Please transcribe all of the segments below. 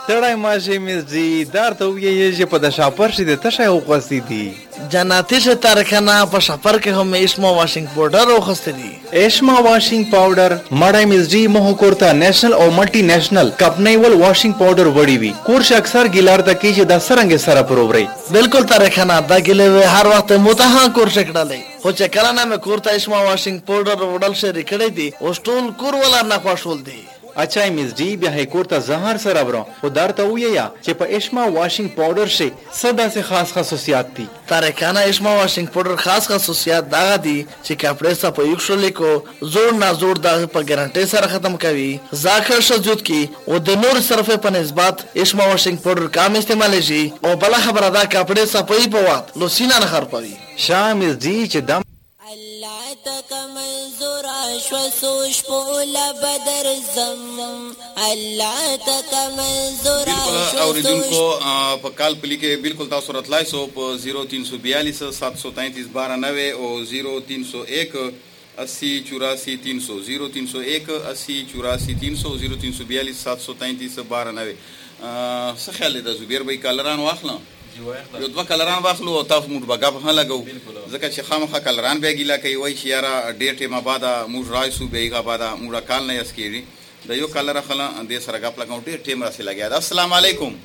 ستړی ماشي مزدي دار ته ویې چې په د شاپر شي د تشه وغوستې دي جناتي شه تارکنه په شاپر کې هم اسما واشنګ پاوډر وغوستې دي اشما واشنګ پاوډر مړی مزدي مه کورته نېشنل او ملټي نېشنل کمپنۍ ول واشنګ پاوډر وړي وي کورش اکثر ګیلار ته کې چې د سرنګ سره پروبري بالکل تارکنه دا ګلې هر وخت متها کورش کړلې خو چې کله نه مې کورته اسما واشنګ پاوډر وړل شي ریکړې دي او ټول کور ولا نه خوشول دي اچھا مزدي بیا هي کورته زهر سره برو خو درته وییا چې په اشما واشنګ پاوډر شي صدا سے خاص خصوصیات دي تارکنه اسما واشنګ پاوډر خاص خصوصیات دا دي چې کپڑے سره په یو شلې کو زور نه زور دا په ګارانټي سره ختم کوي ځاخر شجود کی او د نور صرفه په نسبت اسما واشنګ پاوډر کم استعمال شي او بل خبره دا کپڑے صفای په وخت لو سینا نه خرپوي شامل دي چې دم الله تک منظور شو سوش پولا بدر زم الله تک منظور بالکل اوریدونکو په کال پلی کې بالکل تاسو راتلای سو په 0342 733 1290 او 0301 80 84 300 0301 80 84 300 0342 733 1290 څه خیال دی زبیر بھائی کالران واخلم یو دوه کلران واخلو او تاسو موږ به غف نه لګو ځکه چې خامخا کلران به ګیلا کوي وای چې یاره ډېر ټیمه بعد موږ رایسو بیګه بعد موږ کال نه اسکیری د یو کلر خلا د سره غف لګو ډېر ټیم راسي لګیا السلام علیکم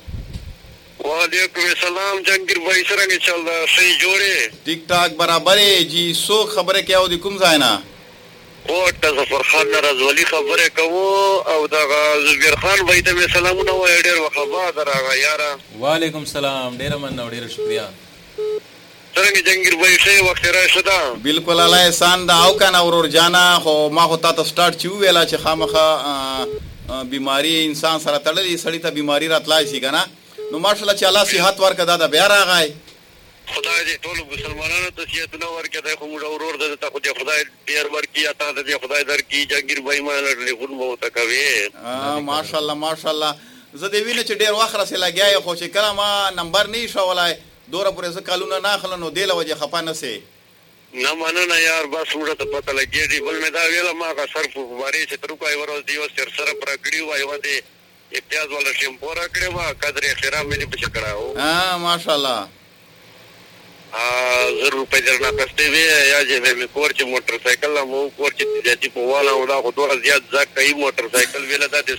وعلیکم السلام جنگیر بھائی څنګه چل رہا صحیح جوړه ټیک ټاک برابر جی سو خبره کیا ودی کوم ځای نه کوټه ظفر خان رضولی خبره کوو او دا زبیر خان بھائی ته سلامونه وای ډیر وخبا دراغه یاره وعلیکم السلام ډیر مننه ډیر شکریا څنګه جنگیر بھائی شه وخت راشه دا بالکل الله احسان دا او کنه ورور جانا خو ما خو تا ته سٹارټ چو ویلا چې خامخه بیماری انسان سره تړلې سړی ته بیماری راتلای شي کنه نو ماشاءالله چې الله صحت ورکړه دا بیا راغی خدای دې ټول مسلمانانو ته صحت نو ورکړي دا کوم ورور د ته خدای ډیر ورکړي اته دې خدای درکړي جنگیر بھائی ما لري خون مو ته کوي ماشاءالله ماشاءالله زه دې وینم چې ډیر وخت راسه لګیا خو چې کله ما نمبر نه شولای دوره پرې ز کالونه نه خلنو دی له وجه خپه نه سي نه مننه یار بس موږ ته پته لګیږي بل مې دا ویل ما کا صرف باري چې تر کوی ورځ دیو سر پر کړی وای و دې امتیاز ولا شیمپو را کړی وا قدر احترام مې په چکړاو ماشاءالله 1000 روپے درنه کسته وی یا چې مې کور چې موټر سایکل مو کور چې ځتی په والا او دا خو ډور زیات ځکه ای موټر سایکل ویل دا د